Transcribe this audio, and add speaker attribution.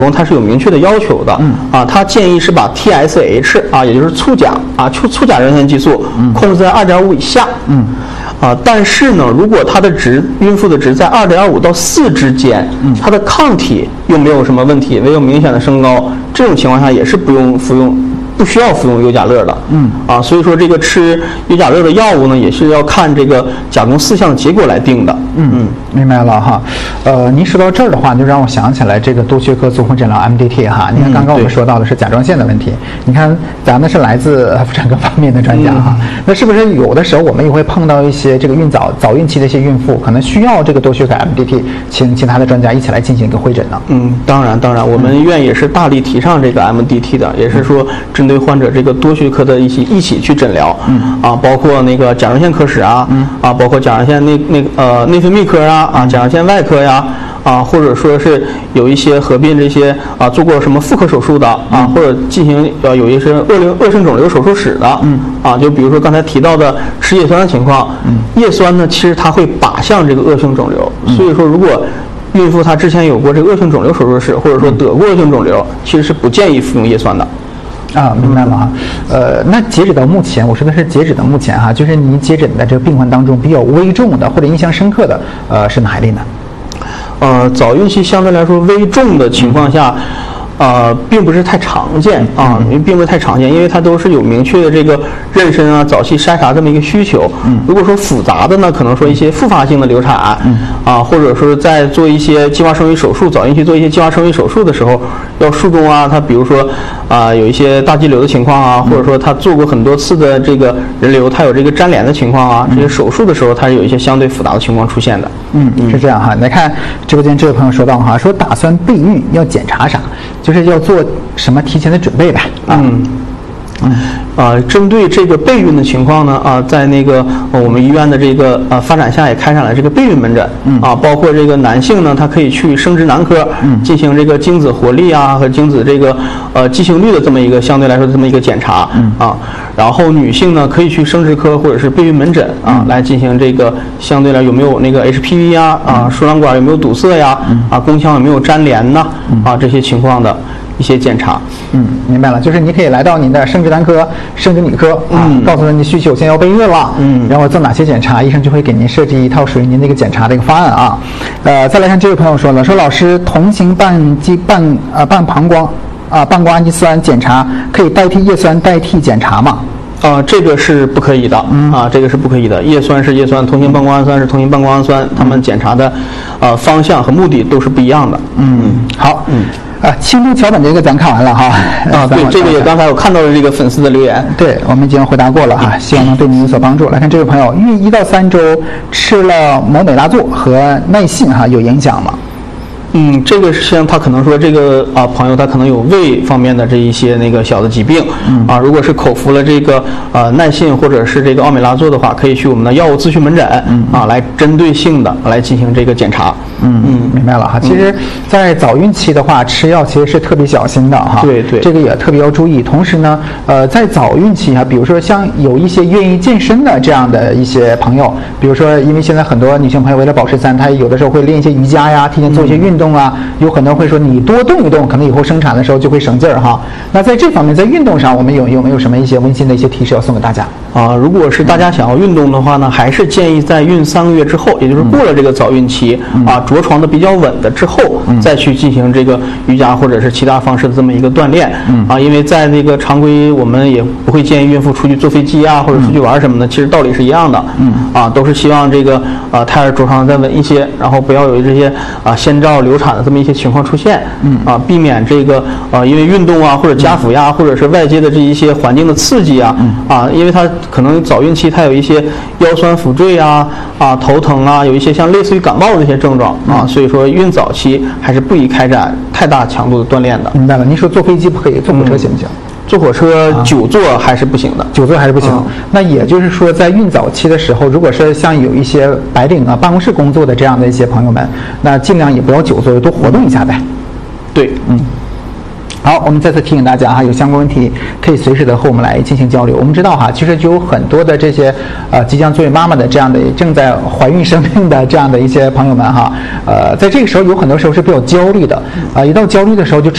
Speaker 1: 它是有明确的要求的，它建议是把 TSH 也就是促甲促甲燃线激素控制在2.5以下，但是呢，如果它的孕妇的值在2.5到4之间，它的抗体又没有什么问题，没有明显的升高，这种情况下也是不需要服用优甲乐的，所以说这个吃优甲乐的药物呢，也是要看这个甲功4项结果来定的。
Speaker 2: 明白了哈。您说到这儿的话，就让我想起来这个多学科综合诊疗 MDT 哈。你看刚刚我们说到的是甲状腺的问题，你看咱们是来自妇产科方面的专家哈，那是不是有的时候我们也会碰到一些这个早孕期的一些孕妇，可能需要这个多学科 MDT， 请其他的专家一起来进行一个会诊呢？
Speaker 1: 当然，我们医院也是大力提倡这个 MDT 的，也是说针对患者这个多学科的一起去诊疗，包括那个甲状腺科室包括甲状腺内分泌科甲状腺外科呀，或者说是有一些合并这些做过什么妇科手术的或者进行有一些恶性肿瘤手术史的，就比如说刚才提到的吃叶酸的情况，叶酸呢其实它会靶向这个恶性肿瘤，所以说如果孕妇她之前有过这个恶性肿瘤手术史，或者说得过恶性肿瘤，其实是不建议服用叶酸的。
Speaker 2: 明白了哈。那截止到目前，我说的是截止到目前哈，就是您接诊的这个病患当中比较危重的或者印象深刻的是哪一类呢？
Speaker 1: 早孕期相对来说危重的情况下，并不是太常见并不是太常见，因为它都是有明确的这个妊娠早期筛查这么一个需求。如果说复杂的呢，可能说一些复发性的流产或者说在做一些计划生育手术，早孕期做一些计划生育手术的时候，要术中它比如说有一些大肌瘤的情况或者说他做过很多次的这个人流，他有这个粘连的情况这些手术的时候，它是有一些相对复杂的情况出现的。
Speaker 2: 是这样哈。来看直播间这位朋友说到说打算备孕要检查啥，就是要做什么提前的准备呗。
Speaker 1: 针对这个备孕的情况呢，在那个我们医院的这个发展下，也开展了这个备孕门诊包括这个男性呢，他可以去生殖男科进行这个精子活力和精子这个畸形率的这么一个相对来说的这么一个检查然后女性呢可以去生殖科或者是备孕门诊来进行这个相对来有没有那个 HPV 输卵管有没有堵塞宫腔有没有粘连这些情况的一些检查。
Speaker 2: 明白了，就是你可以来到您的生殖男科、生殖女科告诉你需求现在要备孕了，然后做哪些检查，医生就会给您设计一套属于您的一个检查的一个方案再来看这位朋友说了，说老师，同型半膀胱氨基酸检查可以代替叶酸代替检查吗？
Speaker 1: 这个是不可以的这个是不可以的。叶酸是叶酸，同型半胱氨酸是同型半胱氨酸，他们检查的方向和目的都是不一样的。
Speaker 2: 好。轻度桥本这个咱看完了哈。
Speaker 1: 对，这个也刚才我看到了这个粉丝的留言，
Speaker 2: 对我们已经回答过了希望能对您有所帮助。来看这位朋友，孕1到3周吃了摩美拉唑和耐信有影响吗？
Speaker 1: 这个实际上他可能说这个朋友他可能有胃方面的这一些那个小的疾病如果是口服了这个耐信或者是这个奥美拉唑的话，可以去我们的药物咨询门诊来针对性的来进行这个检查。
Speaker 2: 明白了哈。其实，在早孕期的话，吃药其实是特别小心的
Speaker 1: 对，
Speaker 2: 这个也特别要注意。同时呢，在早孕期比如说像有一些愿意健身的这样的一些朋友，比如说因为现在很多女性朋友为了保持自然，她有的时候会练一些瑜伽呀，提前做一些运动有很多人会说你多动一动，可能以后生产的时候就会省劲儿那在这方面，在运动上，我们有没有什么一些温馨的一些提示要送给大家？
Speaker 1: 如果是大家想要运动的话呢，还是建议在孕3个月之后，也就是过了这个早孕期着床的比较稳的之后，再去进行这个瑜伽或者是其他方式的这么一个锻炼因为在那个常规我们也不会建议孕妇出去坐飞机或者出去玩什么的，其实道理是一样的都是希望这个胎儿着床再稳一些，然后不要有这些先兆流产的这么一些情况出现避免这个因为运动或者家辅或者是外界的这一些环境的刺激因为它可能早孕期它有一些腰酸腹坠头疼有一些像类似于感冒的一些症状所以说孕早期还是不宜开展太大强度的锻炼的。
Speaker 2: 明白了，您说坐飞机不可以，坐火车行不行？
Speaker 1: 坐火车久坐还是不行的
Speaker 2: ，9坐还是不行。那也就是说，在孕早期的时候，如果是像有一些白领办公室工作的这样的一些朋友们，那尽量也不要久坐，多活动一下呗。
Speaker 1: 对，
Speaker 2: 好，我们再次提醒大家有相关问题可以随时的和我们来进行交流。我们知道其实就有很多的这些即将作为妈妈的这样的正在怀孕生病的这样的一些朋友们在这个时候有很多时候是比较焦虑的一到焦虑的时候就